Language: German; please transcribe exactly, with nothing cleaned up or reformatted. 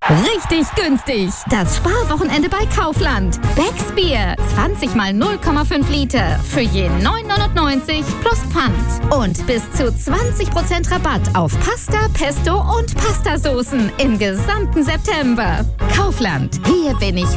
Richtig günstig. Das Sparwochenende bei Kaufland. Becks Bier. zwanzig mal null Komma fünf Liter. Für je neun neunundneunzig plus Pfand. Und bis zu zwanzig Prozent Rabatt auf Pasta, Pesto und Pastasoßen im gesamten September. Kaufland. Hier bin ich